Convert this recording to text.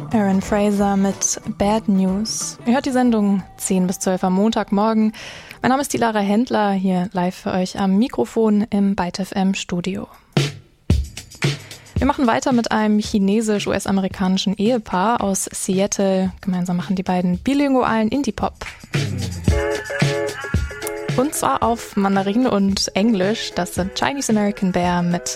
Aaron Fraser mit Bad News. Ihr hört die Sendung 10 bis 12 am Montagmorgen. Mein Name ist die Lara Händler, hier live für euch am Mikrofon im Byte FM Studio. Wir machen weiter mit einem chinesisch-US-amerikanischen Ehepaar aus Seattle. Gemeinsam machen die beiden bilingualen Indie-Pop. Und zwar auf Mandarin und Englisch. Das sind Chinese American Bear mit